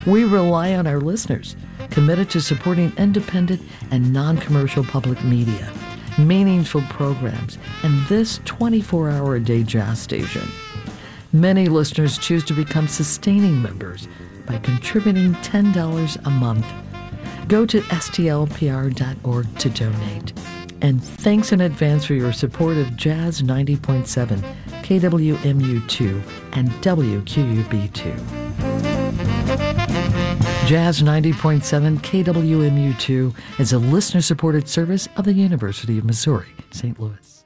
We rely on our listeners, committed to supporting independent and non-commercial public media, meaningful programs, and this 24-hour-a-day jazz station. Many listeners choose to become sustaining members by contributing $10 a month. Go to stlpr.org to donate. And thanks in advance for your support of Jazz 90.7, KWMU2, and WQUB2. Jazz 90.7 KWMU2 is a listener-supported service of the University of Missouri, St. Louis.